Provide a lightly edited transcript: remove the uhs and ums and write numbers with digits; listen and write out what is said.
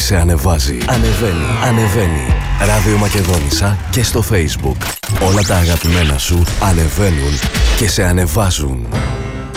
σε ανεβάζει. Ανεβαίνει. Ράδιο Μακεδόνισσα και στο Facebook. Όλα τα αγαπημένα σου ανεβαίνουν και σε ανεβάζουν.